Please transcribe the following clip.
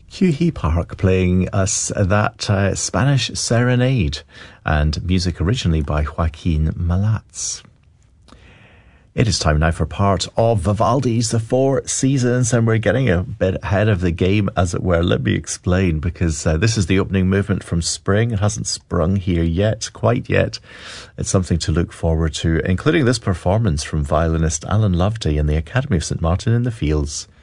Hugh Park playing us that Spanish Serenade, and music originally by Joaquin Malatz. It is time now for part of Vivaldi's The Four Seasons, and we're getting a bit ahead of the game, as it were. Let me explain, because this is the opening movement from Spring. It hasn't sprung here yet, quite yet. It's something to look forward to, including this performance from violinist Alan Loveday in the Academy of St Martin in the Fields.